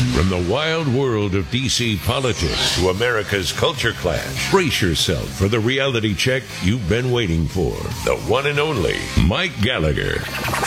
From the wild world of D.C. politics to America's culture clash, brace yourself for the reality check you've been waiting for. The one and only Mike Gallagher.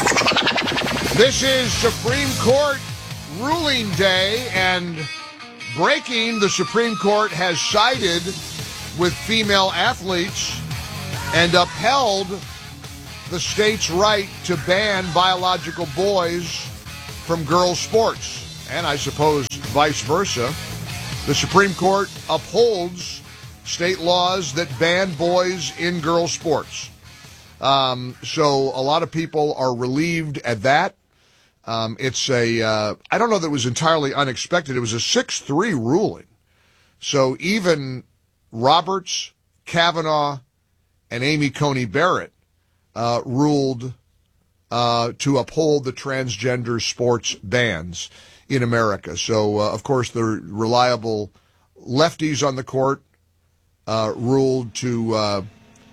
This is Supreme Court ruling day, and breaking, the Supreme Court has sided with female athletes and upheld the state's right to ban biological boys from girls' sports. And I suppose vice versa. The Supreme Court upholds state laws that ban boys in girls' sports. So a lot of people are relieved at that. I don't know that it was entirely unexpected. It was a 6-3 ruling. So even Roberts, Kavanaugh, and Amy Coney Barrett ruled to uphold the transgender sports bans in America. So, of course, the reliable lefties on the court ruled to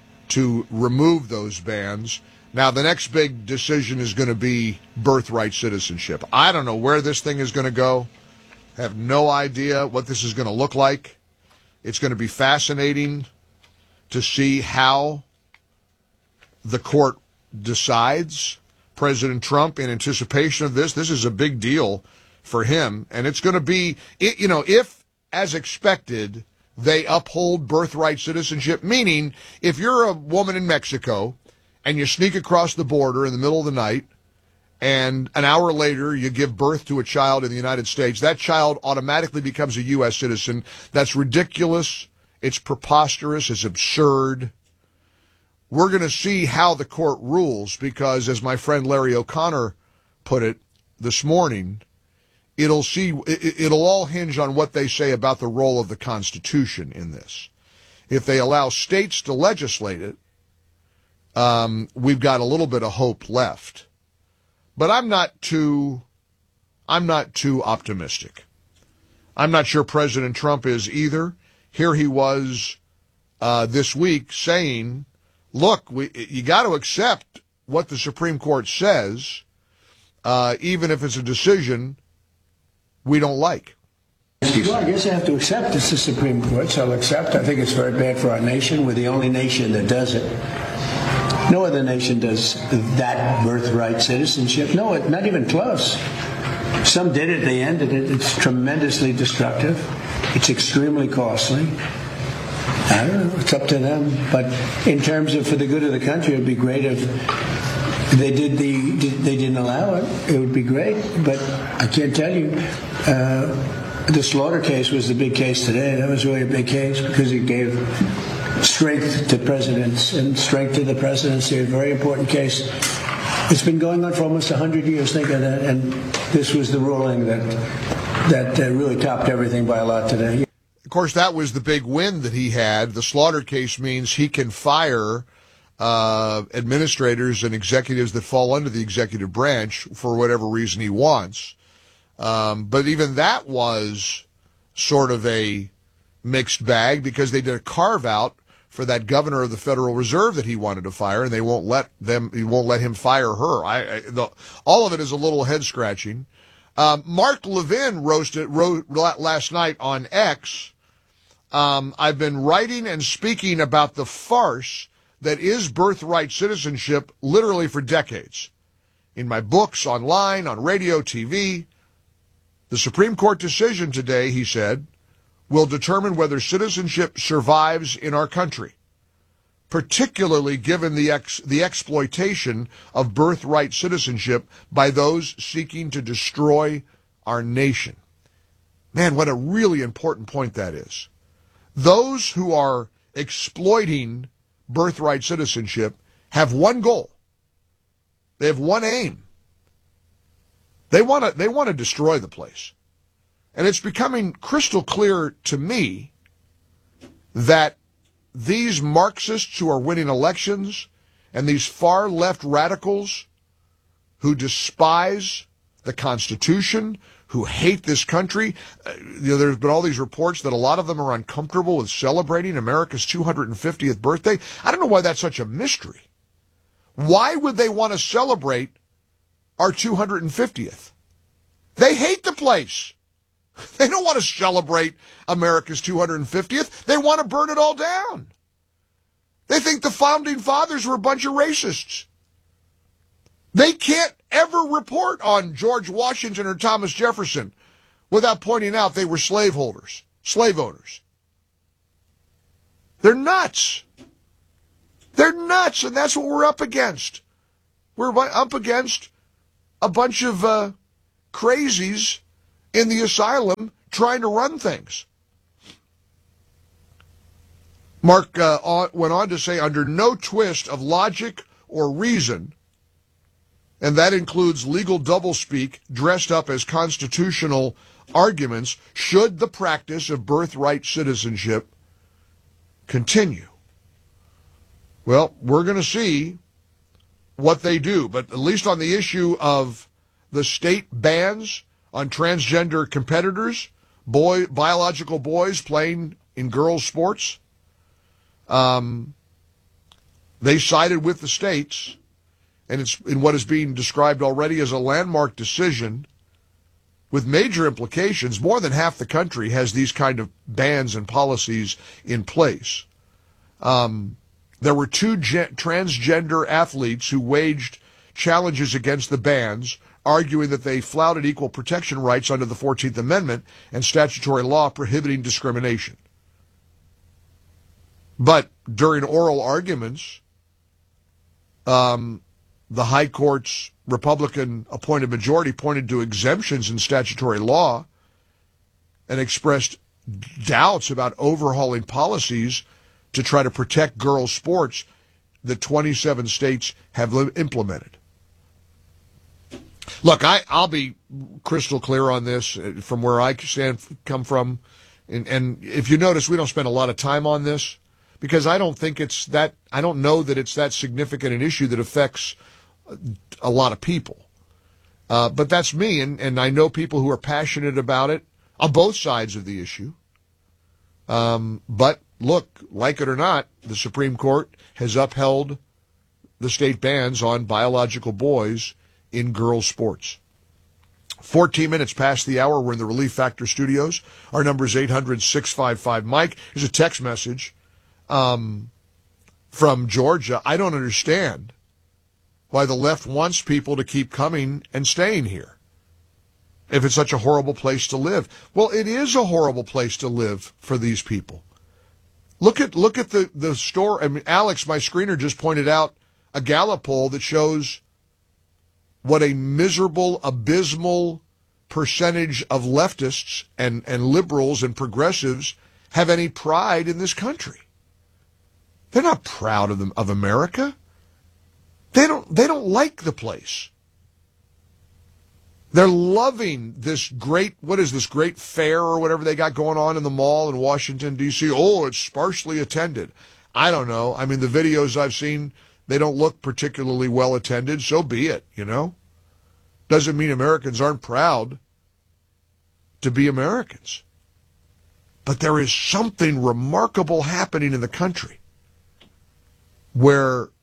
remove those bans. Now, the next big decision is going to be birthright citizenship. I don't know where this thing is going to go. I have no idea what this is going to look like. It's going to be fascinating to see how the court decides. President Trump, in anticipation of this is a big deal for him. And it's going to be, if, as expected, they uphold birthright citizenship, meaning if you're a woman in Mexico and you sneak across the border in the middle of the night and an hour later you give birth to a child in the United States, that child automatically becomes a U.S. citizen. That's ridiculous. It's preposterous. It's absurd. We're going to see how the court rules because, as my friend Larry O'Connor put it this morning, it'll all hinge on what they say about the role of the Constitution in this. If they allow states to legislate it, we've got a little bit of hope left. But I'm not too optimistic. I'm not sure President Trump is either. Here he was this week saying, look, you got to accept what the Supreme Court says, even if it's a decision we don't like. Well, I guess I have to accept it's the Supreme Court, so I'll accept. I think it's very bad for our nation. We're the only nation that does it. No other nation does that birthright citizenship. No, not even close. Some did it, they ended it. It's tremendously destructive. It's extremely costly. I don't know, it's up to them. But in terms of for the good of the country, it would be great if they didn't allow it. It would be great. But I can't tell you. The Slaughter case was the big case today. That was really a big case because it gave strength to presidents and strength to the presidency. A very important case. It's been going on for almost 100 years. Think of that. And this was the ruling that really topped everything by a lot today. Of course, that was the big win that he had. The Slaughter case means he can fire administrators and executives that fall under the executive branch for whatever reason he wants. But even that was sort of a mixed bag because they did a carve out for that governor of the Federal Reserve that he wanted to fire, and he won't let him fire her. All of it is a little head scratching. Mark Levin wrote last night on X. I've been writing and speaking about the farce that is birthright citizenship literally for decades. In my books, online, on radio, TV. The Supreme Court decision today, he said, will determine whether citizenship survives in our country, particularly given the exploitation of birthright citizenship by those seeking to destroy our nation. Man, what a really important point that is. Those who are exploiting birthright citizenship have one goal. They have one aim. They want to destroy the place. And it's becoming crystal clear to me that these Marxists who are winning elections and these far left radicals who despise the Constitution, who hate this country, there's been all these reports that a lot of them are uncomfortable with celebrating America's 250th birthday. I don't know why that's such a mystery. Why would they want to celebrate our 250th? They hate the place. They don't want to celebrate America's 250th. They want to burn it all down. They think the founding fathers were a bunch of racists. They can't ever report on George Washington or Thomas Jefferson without pointing out they were slave owners. They're nuts. They're nuts, and that's what we're up against. We're up against a bunch of crazies in the asylum trying to run things. Mark went on to say, under no twist of logic or reason, and that includes legal doublespeak dressed up as constitutional arguments, should the practice of birthright citizenship continue. Well, we're going to see what they do, but at least on the issue of the state bans on transgender competitors, biological boys playing in girls' sports, they sided with the states, and it's in what is being described already as a landmark decision with major implications. More than half the country has these kind of bans and policies in place. There were two transgender athletes who waged challenges against the bans, arguing that they flouted equal protection rights under the 14th Amendment and statutory law prohibiting discrimination. But during oral arguments, the High Court's Republican-appointed majority pointed to exemptions in statutory law and expressed doubts about overhauling policies to try to protect girls' sports that 27 states have implemented. Look, I'll be crystal clear on this from where I come from. And if you notice, we don't spend a lot of time on this because I don't know that it's that significant an issue that affects a lot of people. But that's me, and I know people who are passionate about it on both sides of the issue. But look, like it or not, the Supreme Court has upheld the state bans on biological boys in girls' sports. 14 minutes past the hour. We're in the Relief Factor studios. Our number is 800-655-MIKE. Here's a text message from Georgia. I don't understand why the left wants people to keep coming and staying here if it's such a horrible place to live. Well, it is a horrible place to live for these people. Look at the story. I mean, Alex, my screener, just pointed out a Gallup poll that shows what a miserable, abysmal percentage of leftists and liberals and progressives have any pride in this country. They're not proud of America. They don't like the place. They're loving this great fair or whatever they got going on in the mall in Washington, D.C. Oh, it's sparsely attended. I don't know. I mean, the videos I've seen, they don't look particularly well attended. So be it, you know. Doesn't mean Americans aren't proud to be Americans. But there is something remarkable happening in the country where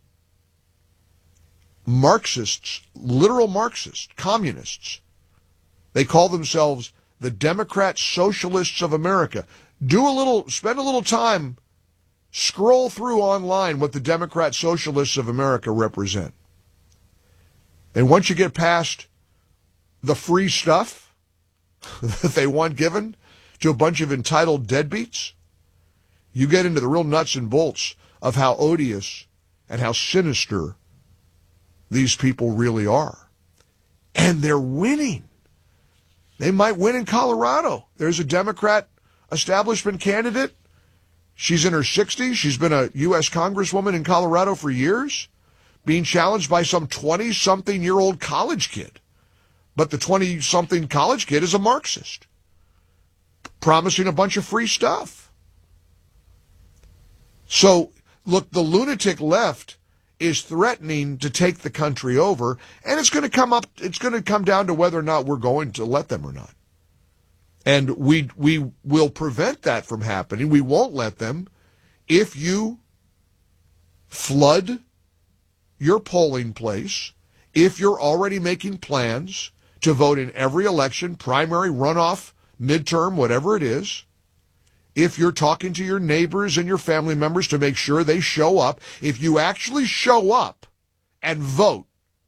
Marxists, literal Marxists, communists, they call themselves the Democrat Socialists of America. Spend a little time, scroll through online what the Democrat Socialists of America represent. And once you get past the free stuff that they want given to a bunch of entitled deadbeats, you get into the real nuts and bolts of how odious and how sinister these people really are. And they're winning. They might win in Colorado. There's a Democrat establishment candidate. She's in her 60s. She's been a U.S. Congresswoman in Colorado for years, being challenged by some 20-something-year-old college kid. But the 20-something college kid is a Marxist, promising a bunch of free stuff. So, look, the lunatic left is threatening to take the country over, and it's going to come down to whether or not we're going to let them or not. And we will prevent that from happening. We won't let them if you flood your polling place, if you're already making plans to vote in every election, primary, runoff, midterm, whatever it is, if you're talking to your neighbors and your family members to make sure they show up, if you actually show up and vote,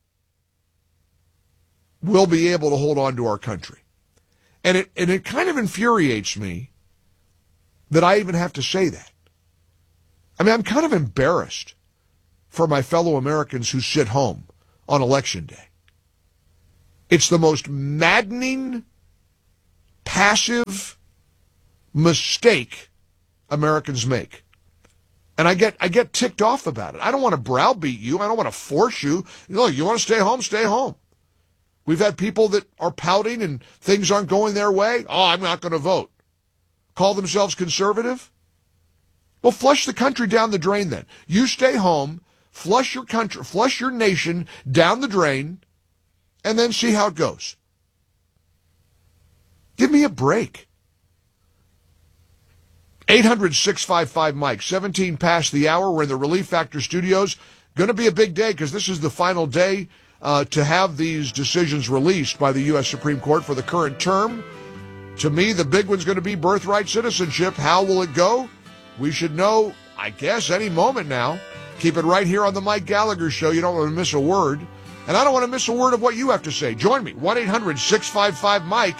we'll be able to hold on to our country. And it kind of infuriates me that I even have to say that. I mean, I'm kind of embarrassed for my fellow Americans who sit home on Election Day. It's the most maddening, passive mistake Americans make. And I get ticked off about it. I don't want to browbeat you. I don't want to force you. Look, you want to stay home, stay home. We've had people that are pouting and things aren't going their way. Oh, I'm not going to vote. Call themselves conservative? Well, flush the country down the drain then. You stay home, flush your country, flush your nation down the drain, and then see how it goes. Give me a break. 800-655-Mike, 17 past the hour. We're in the Relief Factor studios. Going to be a big day because this is the final day to have these decisions released by the U.S. Supreme Court for the current term. To me, the big one's going to be birthright citizenship. How will it go? We should know, I guess, any moment now. Keep it right here on the Mike Gallagher Show. You don't want to miss a word. And I don't want to miss a word of what you have to say. Join me, 1-800-655-Mike,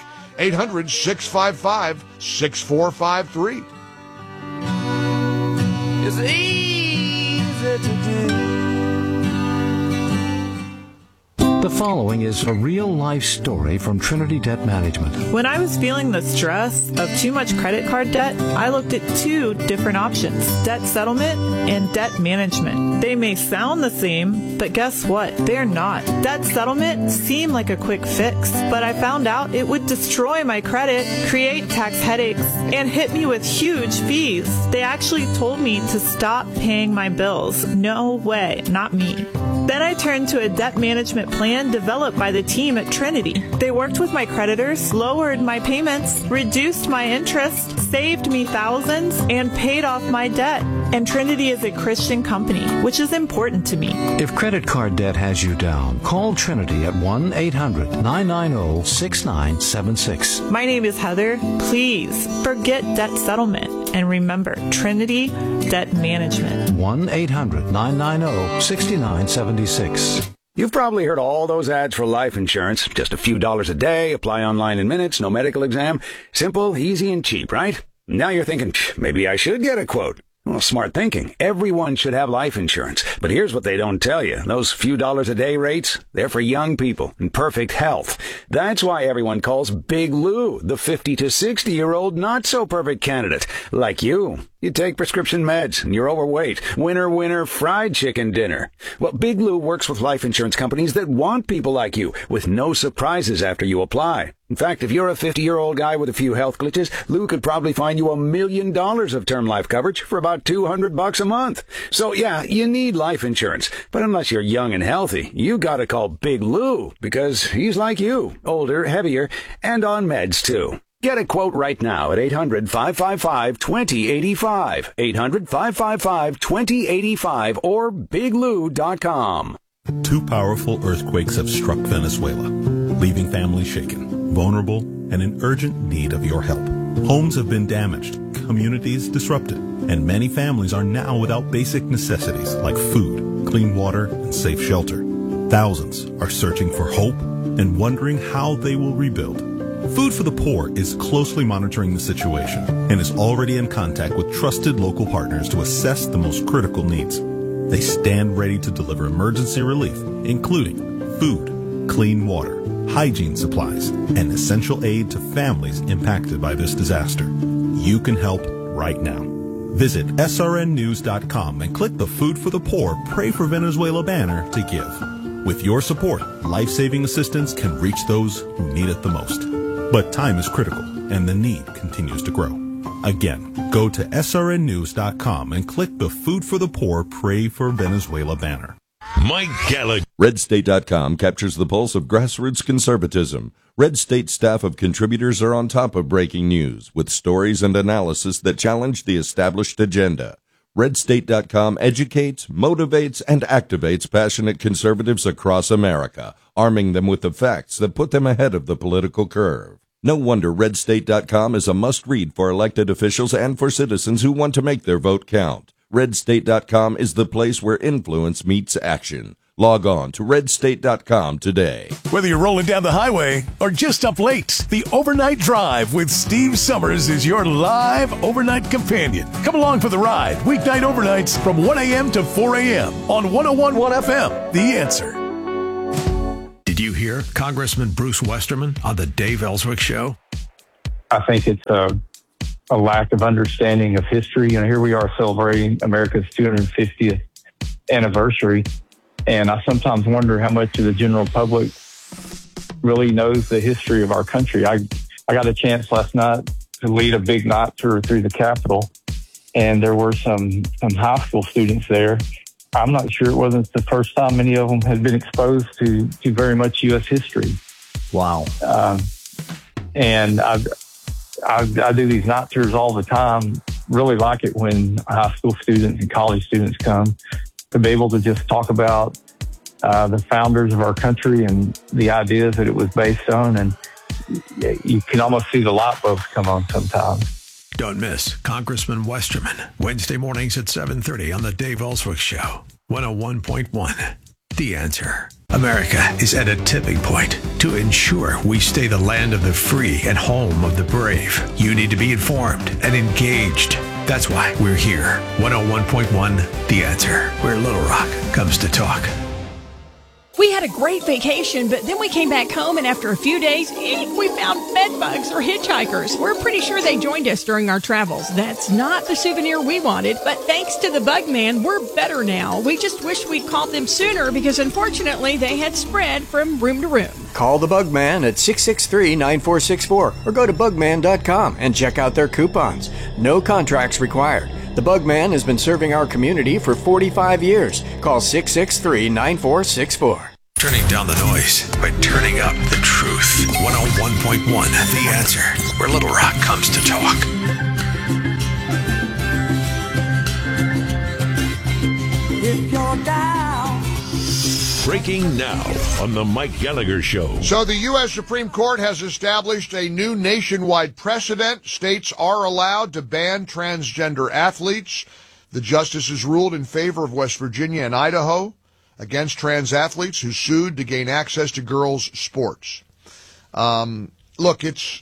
800-655-6453. It's easy to do. The following is a real-life story from Trinity Debt Management. When I was feeling the stress of too much credit card debt, I looked at two different options, debt settlement and debt management. They may sound the same, but guess what? They're not. Debt settlement seemed like a quick fix, but I found out it would destroy my credit, create tax headaches, and hit me with huge fees. They actually told me to stop paying my bills. No way, not me. Then I turned to a debt management plan developed by the team at Trinity. They worked with my creditors, lowered my payments, reduced my interest, saved me thousands, and paid off my debt. And Trinity is a Christian company, which is important to me. If credit card debt has you down, call Trinity at 1-800-990-6976. My name is Heather. Please forget debt settlement. And remember, Trinity Debt Management. 1-800-990-6976. You've probably heard all those ads for life insurance. Just a few dollars a day, apply online in minutes, no medical exam. Simple, easy, and cheap, right? Now you're thinking, maybe I should get a quote. Well, smart thinking. Everyone should have life insurance. But here's what they don't tell you. Those few dollars a day rates, they're for young people in perfect health. That's why everyone calls Big Lou the 50 to 60-year-old not-so-perfect candidate. Like you. You take prescription meds, and you're overweight. Winner, winner, fried chicken dinner. Well, Big Lou works with life insurance companies that want people like you, with no surprises after you apply. In fact, if you're a 50-year-old guy with a few health glitches, Lou could probably find you $1 million of term life coverage for about $200 a month. So yeah, you need life insurance. But unless you're young and healthy, you gotta call Big Lou, because he's like you, older, heavier, and on meds too. Get a quote right now at 800-555-2085, 800-555-2085, or biglou.com. 2 powerful earthquakes have struck Venezuela, leaving families shaken, vulnerable, and in urgent need of your help. Homes have been damaged, communities disrupted, and many families are now without basic necessities like food, clean water, and safe shelter. Thousands are searching for hope and wondering how they will rebuild. Food for the Poor is closely monitoring the situation and is already in contact with trusted local partners to assess the most critical needs. They stand ready to deliver emergency relief, including food, clean water, hygiene supplies, and essential aid to families impacted by this disaster. You can help right now. Visit srnnews.com and click the Food for the Poor Pray for Venezuela banner to give. With your support, life-saving assistance can reach those who need it the most. But time is critical, and the need continues to grow. Again, go to srnnews.com and click the Food for the Poor Pray for Venezuela banner. Mike Gallagher. RedState.com captures the pulse of grassroots conservatism. Red State staff of contributors are on top of breaking news with stories and analysis that challenge the established agenda. RedState.com educates, motivates, and activates passionate conservatives across America, arming them with the facts that put them ahead of the political curve. No wonder RedState.com is a must-read for elected officials and for citizens who want to make their vote count. RedState.com is the place where influence meets action. Log on to RedState.com today. Whether you're rolling down the highway or just up late, the Overnight Drive with Steve Summers is your live overnight companion. Come along for the ride, weeknight overnights from 1 a.m. to 4 a.m. on 101.1 FM, The Answer. Did you hear Congressman Bruce Westerman on the Dave Ellswick Show? I think it's a lack of understanding of history. Here we are celebrating America's 250th anniversary. And I sometimes wonder how much of the general public really knows the history of our country. I got a chance last night to lead a big night tour through the Capitol, and there were some high school students there. I'm not sure it wasn't the first time many of them had been exposed to very much U.S. history. Wow. And I do these night tours all the time. Really like it when high school students and college students come, to be able to just talk about the founders of our country and the ideas that it was based on. And you can almost see the light bulbs come on sometimes. Don't miss Congressman Westerman, Wednesday mornings at 7:30 on the Dave Ellswick Show, 101.1. The Answer. America is at a tipping point. To ensure we stay the land of the free and home of the brave, you need to be informed and engaged. That's why we're here. 101.1 The Answer, where Little Rock comes to talk. We had a great vacation, but then we came back home, and after a few days, we found bed bugs or hitchhikers. We're pretty sure they joined us during our travels. That's not the souvenir we wanted, but thanks to the Bug Man, we're better now. We just wish we'd called them sooner because, unfortunately, they had spread from room to room. Call the Bug Man at 663-9464 or go to bugman.com and check out their coupons. No contracts required. The Bug Man has been serving our community for 45 years. Call 663-9464. Turning down the noise by turning up the truth. 101.1 The Answer, where Little Rock comes to talk. If you're down. Breaking now on the Mike Gallagher Show. So the U.S. Supreme Court has established a new nationwide precedent. States are allowed to ban transgender athletes. The justices ruled in favor of West Virginia and Idaho against trans athletes who sued to gain access to girls' sports. Look,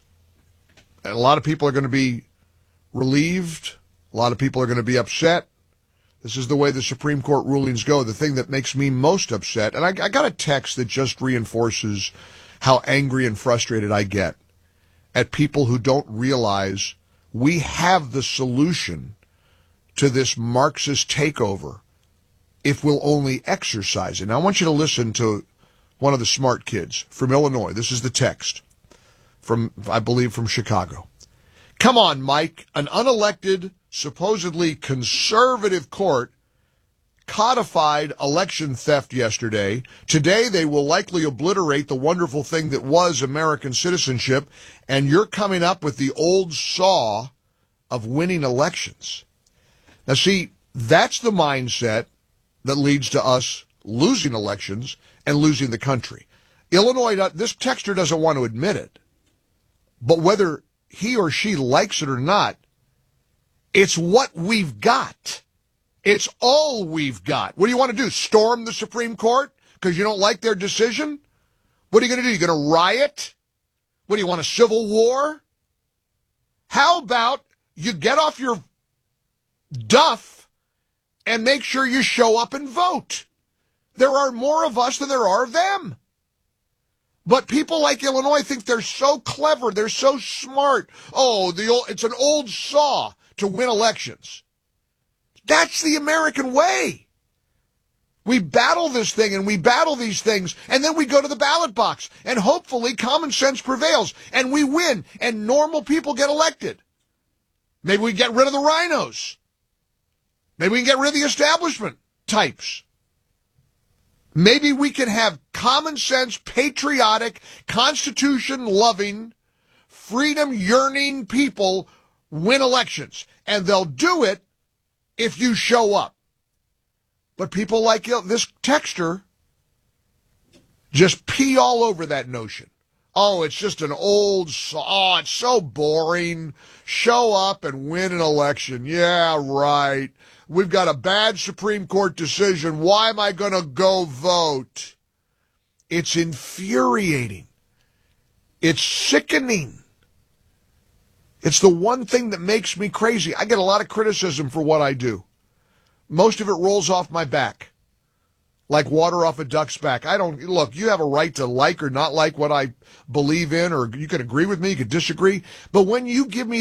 a lot of people are going to be relieved. A lot of people are going to be upset. This is the way the Supreme Court rulings go. The thing that makes me most upset, and I got a text that just reinforces how angry and frustrated I get at people who don't realize we have the solution to this Marxist takeover if we'll only exercise it. Now, I want you to listen to one of the smart kids from Illinois. This is the text from, I believe, from Chicago. Come on, Mike. An unelected, supposedly conservative court codified election theft yesterday. Today, they will likely obliterate the wonderful thing that was American citizenship, and you're coming up with the old saw of winning elections. Now, see, that's the mindset that leads to us losing elections and losing the country. Illinois, this texter doesn't want to admit it, but whether he or she likes it or not, it's what we've got. It's all we've got. What do you want to do? Storm the Supreme Court because you don't like their decision? What are you going to do? You're going to riot? What do you want, a civil war? How about you get off your duff and make sure you show up and vote? There are more of us than there are of them. But people like Illinois think they're so clever, they're so smart. Oh, it's an old saw to win elections. That's the American way. We battle this thing and we battle these things, and then we go to the ballot box, and hopefully common sense prevails, and we win, and normal people get elected. Maybe we get rid of the rhinos. Maybe we can get rid of the establishment types. Maybe we can have common sense, patriotic, Constitution-loving, freedom-yearning people win elections. And they'll do it if you show up. But people like this texter just pee all over that notion. Oh, it's just an old, it's so boring. Show up and win an election. Yeah, right. We've got a bad Supreme Court decision. Why am I going to go vote? It's infuriating. It's sickening. It's the one thing that makes me crazy. I get a lot of criticism for what I do. Most of it rolls off my back, like water off a duck's back. Look, you have a right to like or not like what I believe in, or you can agree with me, you can disagree. But when you give me